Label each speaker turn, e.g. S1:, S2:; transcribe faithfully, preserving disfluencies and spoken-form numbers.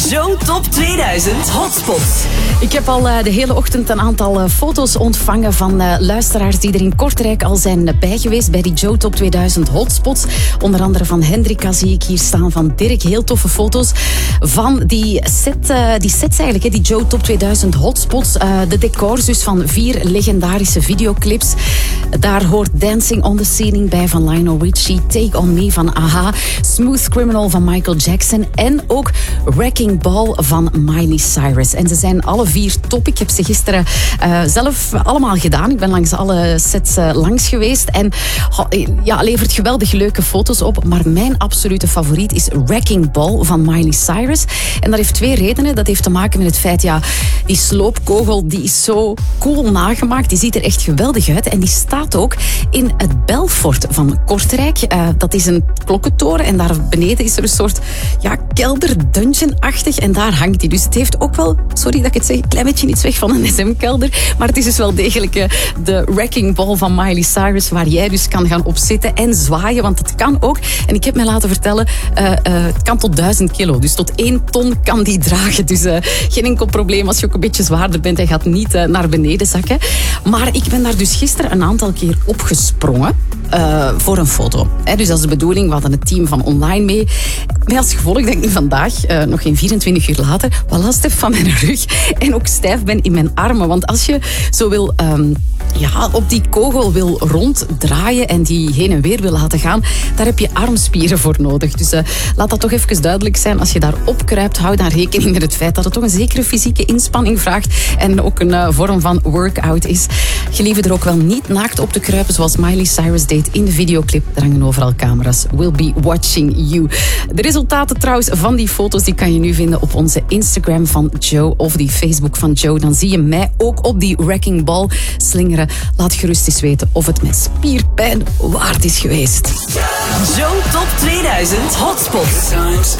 S1: Zo Top tweeduizend Hotspots.
S2: Ik heb al uh, de hele ochtend een aantal uh, foto's ontvangen van uh, luisteraars die er in Kortrijk al zijn uh, bij geweest bij die Joe Top tweeduizend Hotspots. Onder andere van Hendrika zie ik hier staan, van Dirk. Heel toffe foto's van die, set, uh, die sets eigenlijk, hè, die Joe Top tweeduizend Hotspots. Uh, de decors dus van vier legendarische videoclips. Daar hoort Dancing on the Ceiling bij van Lionel Richie, Take on Me van A H, Smooth Criminal van Michael Jackson en ook Wrecking Ball van Miley Cyrus. En ze zijn alle vier top. Ik heb ze gisteren uh, zelf allemaal gedaan. Ik ben langs alle sets uh, langs geweest en ja, levert geweldig leuke foto's op. Maar mijn absolute favoriet is Wrecking Ball van Miley Cyrus. En dat heeft twee redenen. Dat heeft te maken met het feit, ja, die sloopkogel die is zo cool nagemaakt. Die ziet er echt geweldig uit. En die staat ook in het Belfort van Kortrijk. Uh, dat is een klokkentoren en daar beneden is er een soort ja, kelder, dungeon-achtig. En daar hangt die. Dus het heeft ook wel, sorry dat ik het zeg, een klein beetje iets weg van een S M-kelder. Maar het is dus wel degelijk uh, de Wrecking Ball van Miley Cyrus, waar jij dus kan gaan op zitten en zwaaien. Want dat kan ook. En ik heb mij laten vertellen, uh, uh, het kan tot duizend kilo. Dus tot één ton kan die dragen. Dus uh, geen enkel probleem als je ook een beetje zwaarder bent. Hij gaat niet uh, naar beneden zakken. Maar ik ben daar dus gisteren een aantal keer opgesprongen. Uh, voor een foto. He, dus dat is de bedoeling. We hadden het team van online mee. Met als gevolg dat ik nu vandaag, uh, nog geen vierentwintig uur later, wel last heb van mijn rug en ook stijf ben in mijn armen. Want als je zo wil, um, ja, op die kogel wil ronddraaien en die heen en weer wil laten gaan, daar heb je armspieren voor nodig. Dus uh, laat dat toch even duidelijk zijn. Als je daar opkruipt, hou daar rekening met het feit dat het toch een zekere fysieke inspanning vraagt en ook een uh, vorm van workout is. Gelieve er ook wel niet naakt op te kruipen zoals Miley Cyrus deed in de videoclip. Er hangen overal camera's. We'll be watching you. De resultaten trouwens van die foto's die kan je nu vinden op onze Instagram van Joe of die Facebook van Joe. Dan zie je mij ook op die Wrecking Ball slingeren. Laat gerust eens weten of het met spierpijn waard is geweest.
S1: Joe Top tweeduizend Hotspots.